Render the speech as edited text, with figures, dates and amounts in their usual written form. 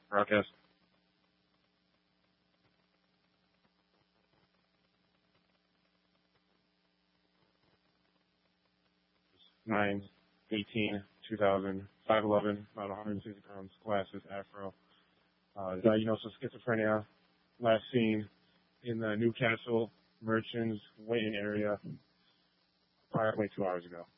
Broadcast. 9/18/2000, 5'11", about 160 pounds, glasses, afro. Diagnosed with schizophrenia. Last seen in the Newcastle Merchants waiting area approximately 2 hours ago.